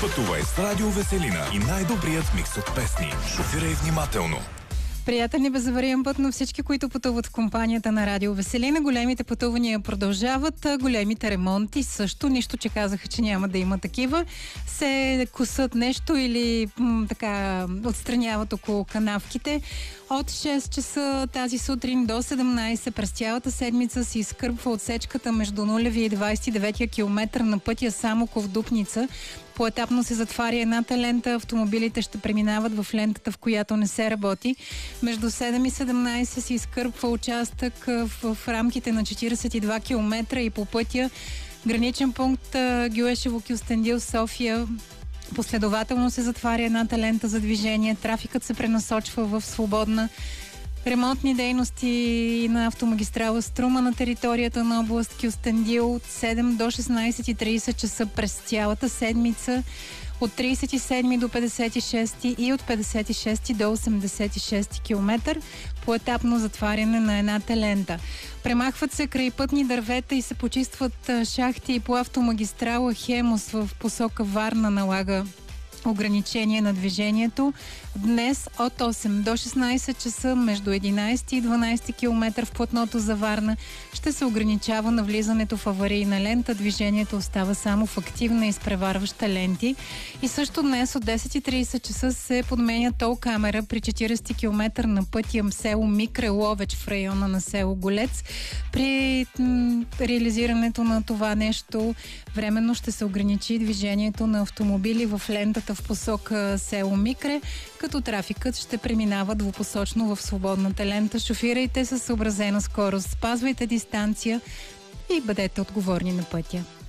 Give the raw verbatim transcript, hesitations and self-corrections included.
Пътувай с Радио Веселина и най-добрият микс от песни. Шофирай внимателно. Приятели, безавариен път на всички, които пътуват в компанията на Радио Веселина. Големите пътувания продължават, големите ремонти също. Нищо, че казаха, че няма да има такива. Се косат нещо или м- така отстраняват около канавките. От шест часа тази сутрин до седемнайсет през цялата седмица се изкърпва отсечката между нулевия и двайсет и деветия километър на пътя Самоков-Дупница. Поетапно се затваря едната лента, автомобилите ще преминават в лентата, в която не се работи. Между седем и седемнайсет се изкърпва участък в, в рамките на четирийсет и два километра и по пътя граничен пункт Гюешево-Кюстендил, София. Последователно се затваря едната лента за движение, трафикът се пренасочва в свободна. Ремонтни дейности на автомагистрала Струма на територията на област Кюстендил от седем до шестнайсет и трийсет часа през цялата седмица, от трийсет и седми до петдесет и шести и от петдесет и шести до осемдесет и шести километър, поетапно затваряне на едната лента. Премахват се крайпътни дървета и се почистват шахти и по автомагистрала Хемус в посока Варна налага ограничение на движението. Днес от осем до шестнайсет часа между единайсети и дванайсети километър в платното за Варна ще се ограничава на влизането в аварийна лента. Движението остава само в активна и изпреварваща ленти. И също днес от десет и трийсет часа се подменя тол камера при четирийсети километър на пътя село Микре, Ловеч в района на село Голец. При м- реализирането на това нещо временно ще се ограничи движението на автомобили в лентата в посока село Микре, като трафикът ще преминава двупосочно в свободната лента. Шофирайте със съобразена скорост, спазвайте дистанция и бъдете отговорни на пътя.